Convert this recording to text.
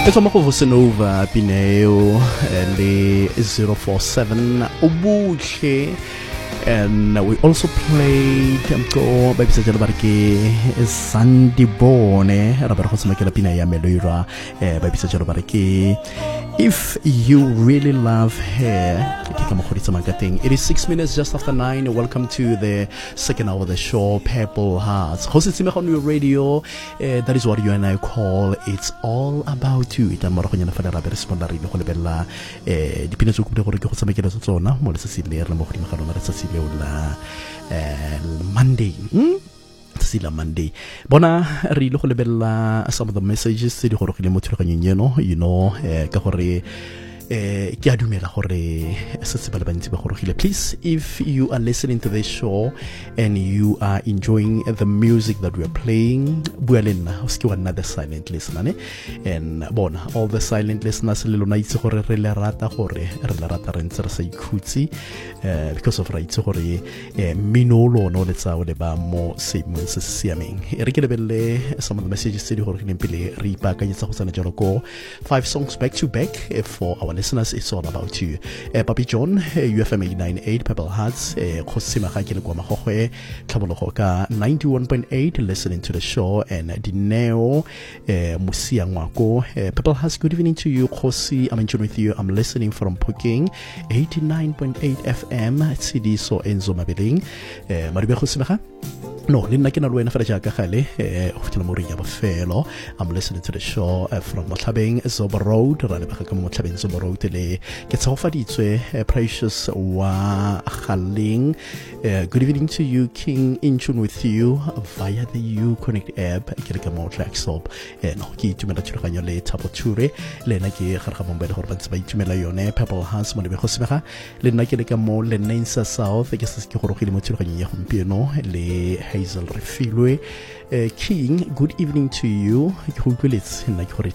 It's Omako Vosanova Pineo le 047 Obuche. And we also played Baby Sajala Barke Sandy Bone Rabarhosamakela Pinaya Meloira Baby Sajala Barke. If you really love her, it is 6 minutes just after 9. Welcome to the second hour of the show, Purple Hearts. Hosted on your radio, that is what you and I call It's All About You. It's Moroccan Federal Respondari, Holebella, Dipinus Kusamakela Zona, Molissa Sidler, Mohima Monday. Sila Monday. Bona rilo go lebella some of the messages tse di go rogile mo thulaganyo you know ka gore ke a dumela gore se ba le bantsi ba go rogile. Please, if you are listening to this show and you are enjoying the music that we are playing, bua le nna o ske wa nna the silent listener ne. And bona all the silent listeners le lona itse gore re le rata re ntse re sa ikhutsi because of right gore minolo no letsa o le ba mo seemong se siameng. Re ke lebelle some of the messages tse di go rogileng pele re ipakanyetsa go tsana jalo ko 5 songs back to back for our listeners. It's all about you. Papi John, UFM 898 Purple Hearts, Khosima Khakile kwa Mahogwe, Tlhabologo ka 91.8 listening to the show, and Dineo Musia Ngwako. Purple Hearts, good evening to you, Khosi. I'm enjoying with you. I'm listening from Peking 89.8 FM CD so Enzo Mabeling. Maribe Khosima. No, Lina Kina Luena Frajaka Khale, Oftinamuriya Bafelo. I'm listening to the show from Motlabing Zoba Road, Ranabakam Motlabing Zoba Road, gets offered Precious Wa Haling. Good evening to you, King, in tune with you via the U Connect app. Kirikamo Traxop, and Hoki to Melaturanyole, Tapoture, Lenaki, Harkamombe, Horbans by Tumelayone, Purple House, Monibe Hosmeha, Lenaki Kamo, Lenensa South, I guess Kihoroki Moturanya Piano, Le Hazel Refilwe. King, good evening to you.